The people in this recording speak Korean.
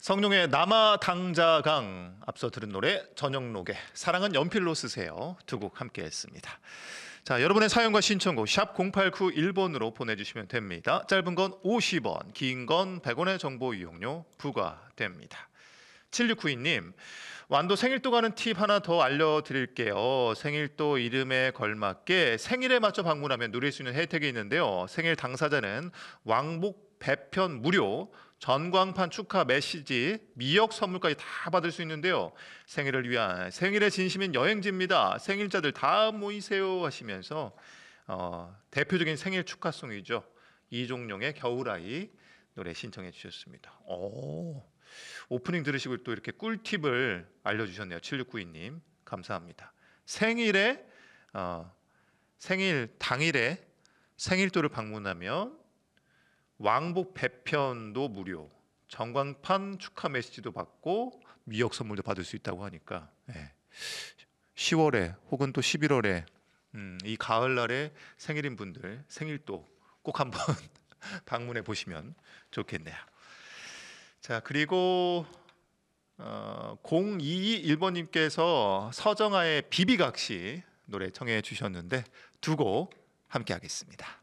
성룡의 남아당자강, 앞서 들은 노래 전영록의 사랑은 연필로 쓰세요 두 곡 함께 했습니다. 자, 여러분의 사연과 신청곡 샵 0891번으로 보내주시면 됩니다. 짧은 건 50원, 긴 건 100원의 정보 이용료 부과됩니다. 7692님, 완도 생일도 가는 팁 하나 더 알려드릴게요. 생일도 이름에 걸맞게 생일에 맞춰 방문하면 누릴 수 있는 혜택이 있는데요. 생일 당사자는 왕복 배편 무료, 전광판 축하 메시지, 미역 선물까지 다 받을 수 있는데요. 생일을 위한 생일의 진심인 여행지입니다. 생일자들 다 모이세요 하시면서 대표적인 생일 축하송이죠. 이종용의 겨울아이 노래 신청해 주셨습니다. 오프닝 들으시고 또 이렇게 꿀팁을 알려주셨네요. 7692님 감사합니다. 생일 당일에 생일도를 방문하면 왕복 배편도 무료, 전광판 축하 메시지도 받고 미역 선물도 받을 수 있다고 하니까 10월에 혹은 또 11월에 이 가을날에 생일인 분들 생일도 꼭 한번 방문해 보시면 좋겠네요. 자, 그리고 0221번님께서 서정아의 비비각시 노래 청해 주셨는데 두 곡 함께 하겠습니다.